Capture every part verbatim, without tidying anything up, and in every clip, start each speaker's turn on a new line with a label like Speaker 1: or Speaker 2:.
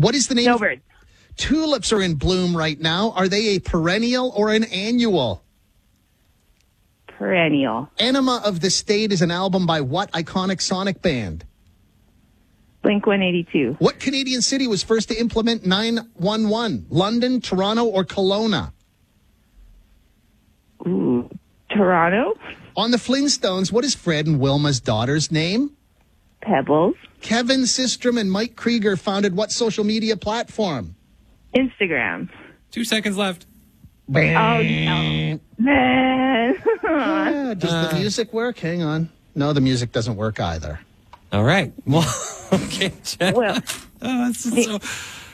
Speaker 1: What is the name?
Speaker 2: Snowbirds.
Speaker 1: Of, tulips are in bloom right now. Are they a perennial or an annual?
Speaker 2: Perennial.
Speaker 1: Enema of the State is an album by what iconic Sonic band?
Speaker 2: Blink one eighty-two.
Speaker 1: What Canadian city was first to implement nine one one? London, Toronto, or Kelowna?
Speaker 2: Ooh, Toronto.
Speaker 1: On the Flintstones, what is Fred and Wilma's daughter's name?
Speaker 2: Pebbles.
Speaker 1: Kevin Systrom and Mike Krieger founded what social media platform?
Speaker 2: Instagram.
Speaker 3: Two seconds left.
Speaker 2: Oh, no. Man.
Speaker 1: Yeah, does uh, the music work? Hang on. No, the music doesn't work either.
Speaker 3: All right. Well, okay, Jen.
Speaker 2: Well,
Speaker 3: oh, this is so...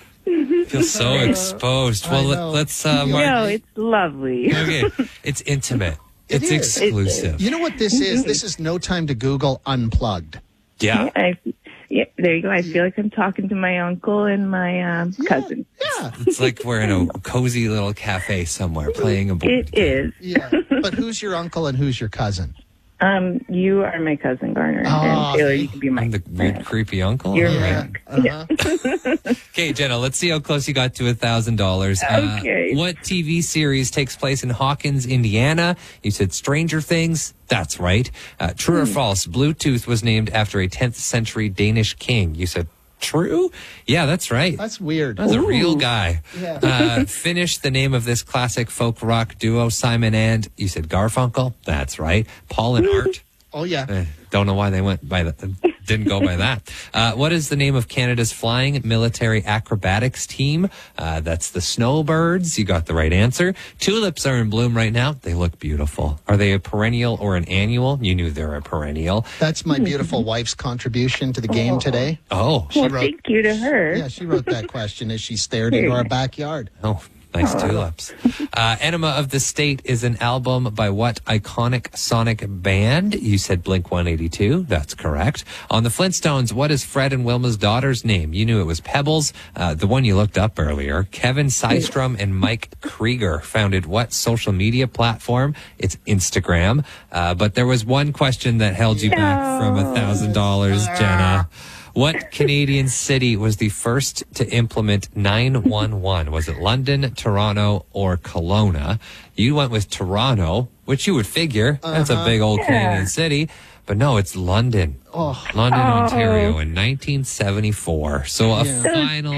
Speaker 3: feel so exposed. Well, let, let's... Uh,
Speaker 2: Mark... No, it's lovely.
Speaker 3: Okay. It's intimate.
Speaker 1: It
Speaker 3: it's
Speaker 1: is.
Speaker 3: exclusive.
Speaker 1: It is. You know what this is? This is No Time to Google Unplugged.
Speaker 3: Yeah.
Speaker 2: yeah, I, yeah there you go. I feel like I'm talking to my uncle and my um,
Speaker 1: yeah,
Speaker 2: cousin.
Speaker 1: Yeah.
Speaker 3: It's like we're in a cozy little cafe somewhere playing a board.
Speaker 2: It is.
Speaker 1: Yeah. But who's your uncle and who's your cousin?
Speaker 2: Um, you are my cousin, Garner. Oh, and Taylor, you can be my...
Speaker 3: I'm the weird,
Speaker 2: my
Speaker 3: creepy uncle?
Speaker 2: You're
Speaker 1: yeah.
Speaker 2: my
Speaker 1: Uh-huh.
Speaker 3: Okay, Jenna, let's see how close you got to one thousand dollars.
Speaker 2: Okay.
Speaker 3: Uh, what T V series takes place in Hawkins, Indiana? You said Stranger Things. That's right. Uh, true hmm. or false? Bluetooth was named after a tenth century Danish king. You said true? Yeah, that's right.
Speaker 1: That's weird.
Speaker 3: That's Ooh. a real guy.
Speaker 1: Yeah.
Speaker 3: Uh, finish the name of this classic folk rock duo, Simon and, you said Garfunkel? That's right. Paul and Art?
Speaker 1: Oh, yeah.
Speaker 3: Uh, don't know why they went by that. Didn't go by that. Uh, what is the name of Canada's flying military acrobatics team? Uh, that's the Snowbirds. You got the right answer. Tulips are in bloom right now. They look beautiful. Are they a perennial or an annual? You knew they're a perennial.
Speaker 1: That's my beautiful wife's contribution to the game
Speaker 2: oh.
Speaker 1: today.
Speaker 3: Oh.
Speaker 2: She well, wrote, thank you to her.
Speaker 1: Yeah, she wrote that question as she stared into our backyard.
Speaker 3: Oh. Nice tulips. Uh, Enema of the State is an album by what iconic Sonic band? You said Blink one eighty-two. That's correct. On the Flintstones, what is Fred and Wilma's daughter's name? You knew it was Pebbles. Uh, the one you looked up earlier. Kevin Systrom and Mike Krieger founded what social media platform? It's Instagram. Uh, but there was one question that held you back from one thousand dollars, Jenna. What Canadian city was the first to implement nine one one? Was it London, Toronto, or Kelowna? You went with Toronto, which you would figure. Uh-huh. That's a big old yeah. Canadian city. But no, it's London. Oh. London, oh. Ontario in nineteen seventy-four. So a
Speaker 1: yeah.
Speaker 3: final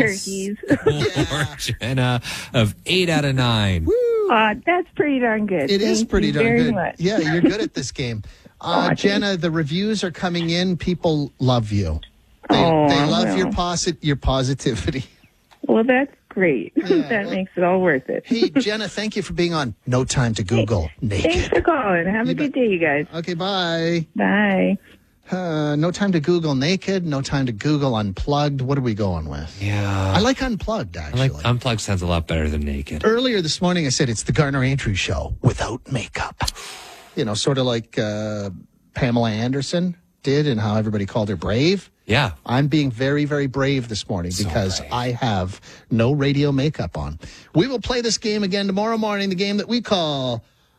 Speaker 3: score, Jenna, of eight out of nine.
Speaker 2: Woo. Uh, that's pretty darn good.
Speaker 1: It
Speaker 2: Thank
Speaker 1: is pretty darn good.
Speaker 2: Much.
Speaker 1: Yeah, you're good at this game. Uh, oh, Jenna, the reviews are coming in. People love you. They,
Speaker 2: oh,
Speaker 1: they love
Speaker 2: no.
Speaker 1: your posit your positivity.
Speaker 2: Well, that's great.
Speaker 1: Yeah.
Speaker 2: That makes it all worth it.
Speaker 1: Hey, Jenna, thank you for being on No Time to Google
Speaker 2: hey,
Speaker 1: Naked.
Speaker 2: Thanks for calling. Have you a good day, you guys.
Speaker 1: Okay, bye.
Speaker 2: Bye.
Speaker 1: Uh, no Time to Google Naked, No Time to Google Unplugged. What are we going with?
Speaker 3: Yeah.
Speaker 1: I like Unplugged, actually.
Speaker 3: I like Unplugged sounds a lot better than Naked.
Speaker 1: Earlier this morning, I said it's the Garner Andrews Show without makeup. You know, sort of like uh, Pamela Anderson did and how everybody called her brave.
Speaker 3: Yeah.
Speaker 1: I'm being very, very brave this morning so because brave. I have no radio makeup on. We will play this game again tomorrow morning, the game that we call